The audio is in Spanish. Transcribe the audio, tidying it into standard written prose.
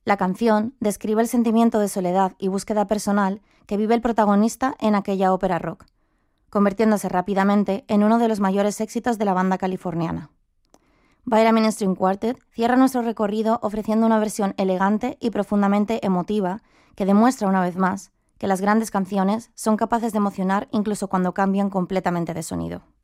La canción describe el sentimiento de soledad y búsqueda personal que vive el protagonista en aquella ópera rock, convirtiéndose rápidamente en uno de los mayores éxitos de la banda californiana. Vitamin String Quartet cierra nuestro recorrido ofreciendo una versión elegante y profundamente emotiva que demuestra una vez más que las grandes canciones son capaces de emocionar incluso cuando cambian completamente de sonido.